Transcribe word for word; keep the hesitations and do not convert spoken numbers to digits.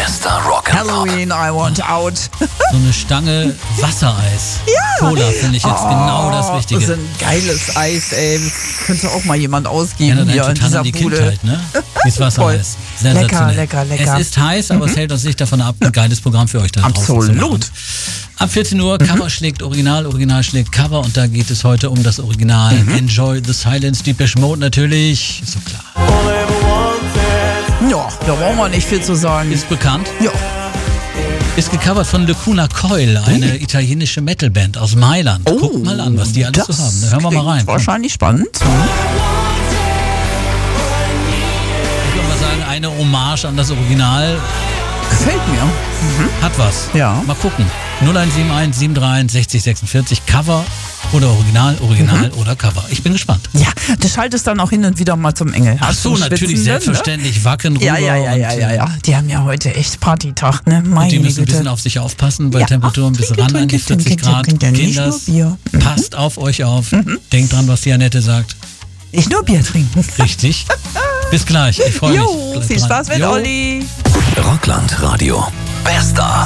Bester Rock and Pop. Halloween, I want out. So eine Stange Wassereis. Ja. Cola finde ich jetzt Oh, genau das Richtige. Das ist ein geiles Eis, ey. Das könnte auch mal jemand ausgeben Erinnert hier einen in total dieser an die Bude. Kindheit, ne? Dieses Wassereis. Lecker, Sensationell. lecker, lecker. Es ist heiß, aber es hält uns nicht davon ab, ein geiles Programm für euch da draußen zu machen. Absolut. Ab vierzehn Uhr, Cover schlägt Original, Original schlägt Cover und da geht es heute um das Original. Mhm. Enjoy the Silence, Depeche Mode natürlich, ist so klar. Ja, da brauchen wir nicht viel zu sagen. Ist bekannt. Ja. Ist gecovert von Lacuna Coil, eine italienische Metalband aus Mailand. Oh, Guckt mal an, was die alles so haben. Da hören wir mal rein. klingt wahrscheinlich spannend. Ich würde mal sagen, eine Hommage an das Original. Gefällt mir. Hat was. Ja. Mal gucken. null eins sieben eins sieben drei eins sechzig sechsundvierzig. Cover oder Original, Original Mhm. oder Cover. Ich bin gespannt. Ja, du schaltest dann auch hin und wieder mal zum Engel. Ach so, natürlich, selbstverständlich. Wacken rüber. Ja, ja, ja, und, ja, ja, ja. Die haben ja heute echt Partytag, ne? Meine Und die müssen ein Güte. bisschen auf sich aufpassen, bei Ja, Temperatur ein bisschen trinke, ran an die trinke, vierzig trinke, Grad. trinke, nicht Kinders, nur Bier. Mhm. passt auf euch auf. Denkt dran, was die Annette sagt. Nicht nur Bier trinken. Richtig. Bis gleich. Ich freue mich. Jo, Bleibt viel dran. Spaß mit Jo. Olli. Rockland Radio. Bester